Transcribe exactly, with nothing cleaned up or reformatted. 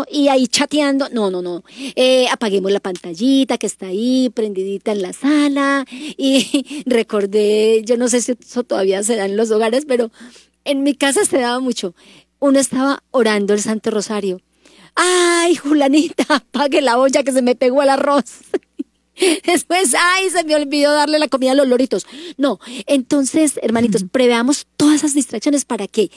y ahí chateando. No, no, no. Eh, apaguemos la pantallita que está ahí, prendidita en la sala. Y recordé, yo no sé si eso todavía se da en los hogares, pero en mi casa se daba mucho. Uno estaba orando el Santo Rosario. Ay, Julanita, apague la olla que se me pegó el arroz. Después, ay, se me olvidó darle la comida a los loritos. No, entonces, hermanitos, preveamos todas esas distracciones para que